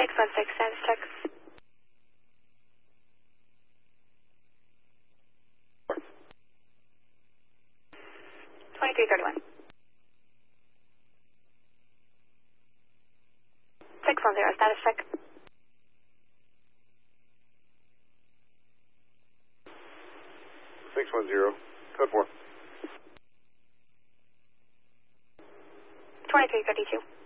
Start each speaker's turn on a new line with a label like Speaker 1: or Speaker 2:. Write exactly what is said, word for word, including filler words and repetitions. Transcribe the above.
Speaker 1: six one six, status check. twenty-three thirty-one. six one zero, status check.
Speaker 2: six one zero, code four.
Speaker 1: twenty-three thirty-two.